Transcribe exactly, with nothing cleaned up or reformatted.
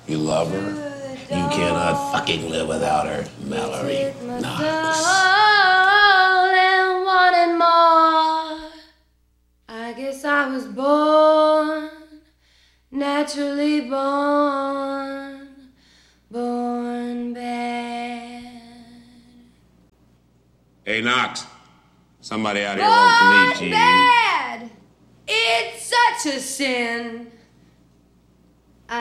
You love her? You cannot fucking live without her, Mallory Knox. And wanted more. I guess I was born, naturally born, born bad. Hey, Knox. Somebody out here wants to meet you. Born bad. It's such a sin.